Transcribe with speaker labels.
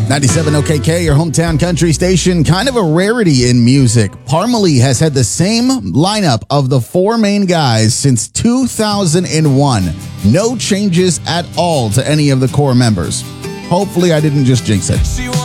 Speaker 1: 97 OKK, your hometown country station, kind of a rarity in music. Parmalee has had the same lineup of the four main guys since 2001. No changes at all to any of the core members. Hopefully I didn't just jinx it.